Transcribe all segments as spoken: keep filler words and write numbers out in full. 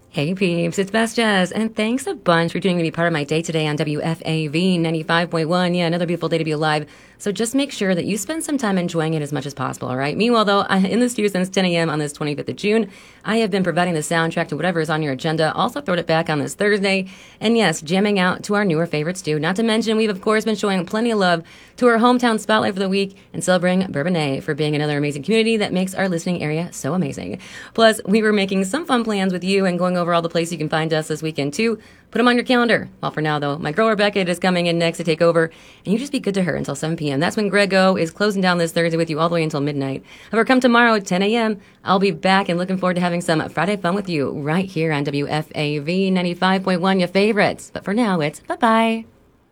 Hey peeps, it's Best Jazz, and thanks a bunch for tuning in to be part of my day today on W F A V ninety-five point one. Yeah, another beautiful day to be alive. So just make sure that you spend some time enjoying it as much as possible, all right? Meanwhile, though, I'm in the studio since ten a.m. on this twenty-fifth of June. I have been providing the soundtrack to whatever is on your agenda. Also throwing it back on this Thursday. And yes, jamming out to our newer favorites, too. Not to mention, we've, of course, been showing plenty of love to our hometown spotlight for the week and celebrating Bourbonnais for being another amazing community that makes our listening area so amazing. Plus, we were making some fun plans with you and going over all the places you can find us this weekend, too. Put them on your calendar. Well, for now, though, my girl Rebecca is coming in next to take over, and you just be good to her until seven p.m. That's when Grego is closing down this Thursday with you all the way until midnight. However, come tomorrow at ten a.m., I'll be back and looking forward to having some Friday fun with you right here on W F A V ninety-five point one, your favorites. But for now, it's bye-bye.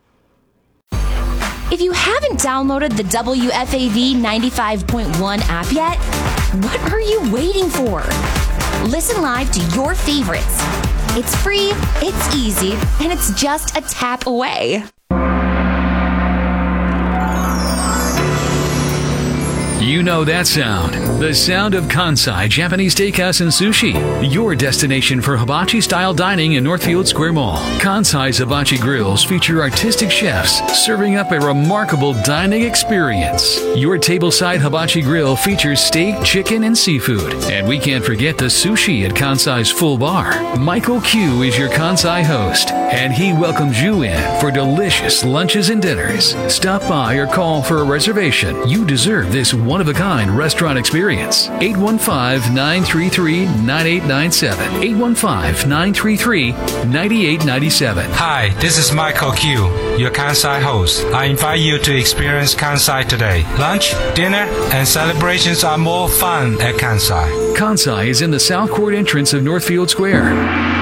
If you haven't downloaded the W F A V ninety-five point one app yet, what are you waiting for? Listen live to your favorites. It's free, it's easy, and it's just a tap away. You know that sound. The sound of Kansai Japanese Steakhouse and Sushi. Your destination for hibachi-style dining in Northfield Square Mall. Kansai's Hibachi Grills feature artistic chefs serving up a remarkable dining experience. Your tableside hibachi grill features steak, chicken, and seafood. And we can't forget the sushi at Kansai's full bar. Michael Q is your Kansai host, and he welcomes you in for delicious lunches and dinners. Stop by or call for a reservation. You deserve this one-of-a-kind restaurant experience. eight one five, nine three three, nine eight nine seven. eight one five, nine three three, nine eight nine seven. Hi, this is Michael Q, your Kansai host. I invite you to experience Kansai today. Lunch, dinner, and celebrations are more fun at Kansai. Kansai is in the South Court entrance of Northfield Square.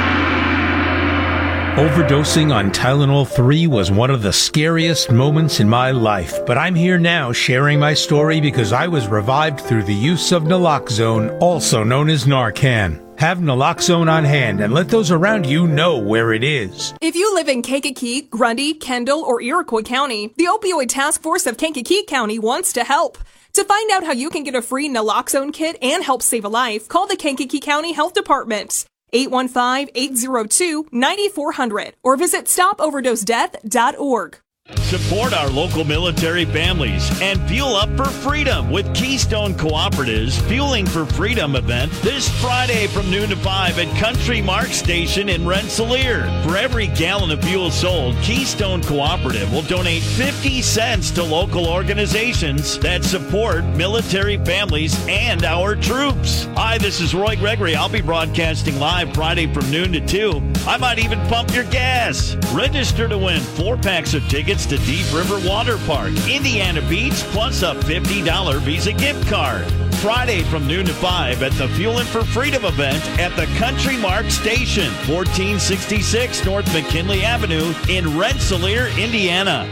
Overdosing on Tylenol three was one of the scariest moments in my life, but I'm here now sharing my story because I was revived through the use of naloxone, also known as Narcan. Have naloxone on hand and let those around you know where it is. If you live in Kankakee, Grundy, Kendall, or Iroquois County, the Opioid Task Force of Kankakee County wants to help. To find out how you can get a free naloxone kit and help save a life, call the Kankakee County Health Department. eight one five, eight zero two, nine four zero zero or visit stop overdose death dot org. Support our local military families and fuel up for freedom with Keystone Cooperative's Fueling for Freedom event this Friday from noon to five at Country Mark Station in Rensselaer. For every gallon of fuel sold, Keystone Cooperative will donate fifty cents to local organizations that support military families and our troops. Hi, this is Roy Gregory. I'll be broadcasting live Friday from noon to two. I might even pump your gas. Register to win four packs of tickets to Deep River Water Park, Indiana Beach, plus a fifty dollars Visa gift card. Friday from noon to five at the Fuelin' for Freedom event at the Country Mark Station, fourteen sixty-six North McKinley Avenue in Rensselaer, Indiana.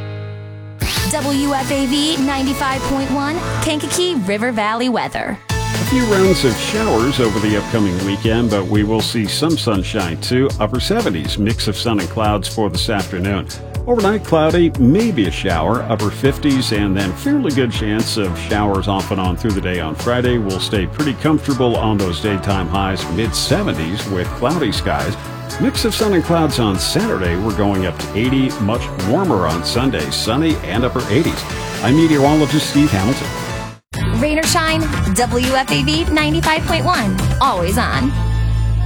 W F A V ninety-five point one, Kankakee River Valley weather. A few rounds of showers over the upcoming weekend, but we will see some sunshine too. Upper seventies, mix of sun and clouds for this afternoon. Overnight cloudy, maybe a shower, upper fifties, and then fairly good chance of showers off and on through the day on Friday. We'll stay pretty comfortable on those daytime highs, mid seventies with cloudy skies. Mix of sun and clouds on Saturday. We're going up to eighty, much warmer on Sunday, sunny and upper eighties. I'm meteorologist Steve Hamilton. Rain or shine, W F A V ninety-five point one, always on.